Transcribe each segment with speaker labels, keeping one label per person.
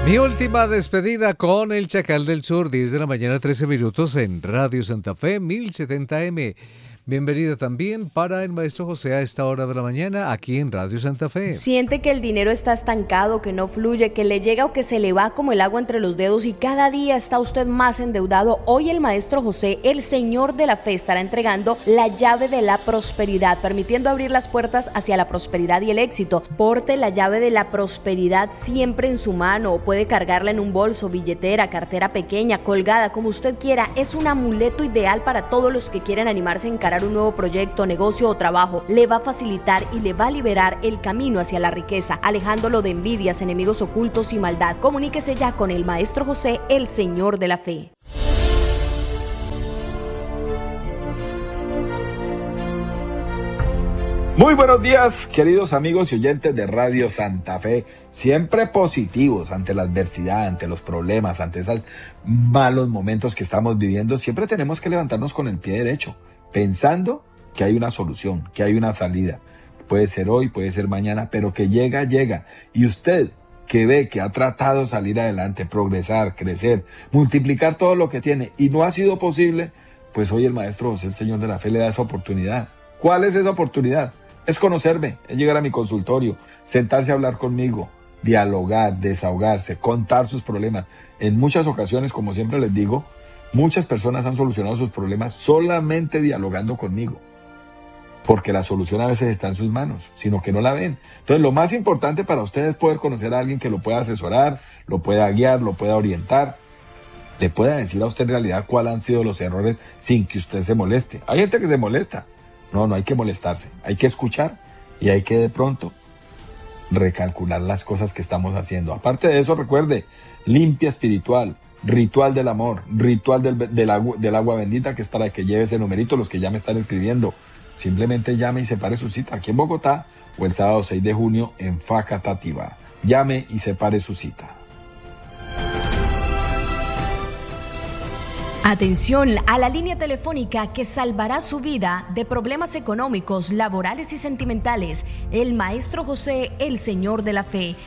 Speaker 1: Mi última despedida con el Chacal del Sur, 10 de la mañana, 13 minutos en Radio Santa Fe, 1070M. Bienvenida también para el maestro José a esta hora de la mañana aquí en Radio Santa Fe.
Speaker 2: Siente que el dinero está estancado, que no fluye, que le llega o que se le va como el agua entre los dedos y cada día está usted más endeudado. Hoy el maestro José, el señor de la fe, estará entregando la llave de la prosperidad, permitiendo abrir las puertas hacia la prosperidad y el éxito. Porte la llave de la prosperidad siempre en su mano o puede cargarla en un bolso, billetera, cartera pequeña, colgada, como usted quiera. Es un amuleto ideal para todos los que quieren animarse a encarar un nuevo proyecto, negocio o trabajo. Le va a facilitar y le va a liberar el camino hacia la riqueza, alejándolo de envidias, enemigos ocultos y maldad. Comuníquese ya con el maestro José, el señor de la fe.
Speaker 3: Muy buenos días, queridos amigos y oyentes de Radio Santa Fe, siempre positivos ante la adversidad, ante los problemas, ante esos malos momentos que estamos viviendo. Siempre tenemos que levantarnos con el pie derecho, pensando que hay una solución, que hay una salida. Puede ser hoy, puede ser mañana, pero que llega, llega. Y usted que ve que ha tratado de salir adelante, progresar, crecer, multiplicar todo lo que tiene y no ha sido posible, pues hoy el maestro José, el señor de la fe, le da esa oportunidad. ¿Cuál es esa oportunidad? Es conocerme, es llegar a mi consultorio, sentarse a hablar conmigo, dialogar, desahogarse, contar sus problemas. En muchas ocasiones, como siempre les digo, muchas personas han solucionado sus problemas solamente dialogando conmigo, porque la solución a veces está en sus manos, sino que no la ven. Entonces, lo más importante para ustedes es poder conocer a alguien que lo pueda asesorar, lo pueda guiar, lo pueda orientar, le pueda decir a usted en realidad cuáles han sido los errores sin que usted se moleste. Hay gente que se molesta. No hay que molestarse, hay que escuchar y hay que de pronto recalcular las cosas que estamos haciendo. Aparte de eso, recuerde, limpia espiritual, ritual del amor, ritual del agua bendita, que es para que lleve ese numerito. Los que ya me están escribiendo, simplemente llame y separe su cita aquí en Bogotá o el sábado 6 de junio en Facatativá. Llame y separe su cita.
Speaker 2: Atención a la línea telefónica que salvará su vida de problemas económicos, laborales y sentimentales. El maestro José, el señor de la fe.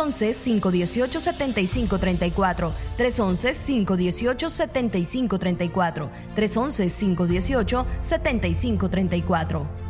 Speaker 2: 311-518-7534. 311-518-7534. 311-518-7534.